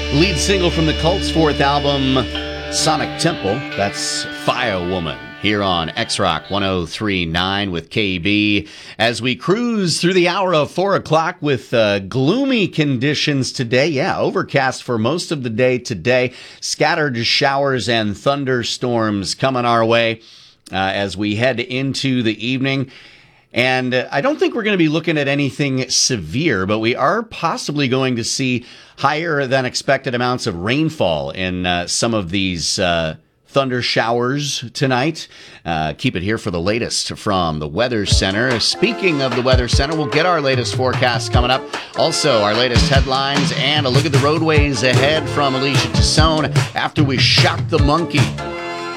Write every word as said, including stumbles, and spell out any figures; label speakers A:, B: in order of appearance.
A: Lead single from the Cult's fourth album, Sonic Temple. That's Firewoman here on X-Rock one oh three point nine with K B. As we cruise through the hour of four o'clock with uh, gloomy conditions today. Yeah, overcast for most of the day today. Scattered showers and thunderstorms coming our way uh, as we head into the evening. And uh, I don't think we're going to be looking at anything severe, but we are possibly going to see higher than expected amounts of rainfall in uh, some of these uh, thunder showers tonight. Uh, keep it here for the latest from the Weather Center. Speaking of the Weather Center, we'll get our latest forecast coming up. Also, our latest headlines and a look at the roadways ahead from Alicia Tassone after we shock the monkey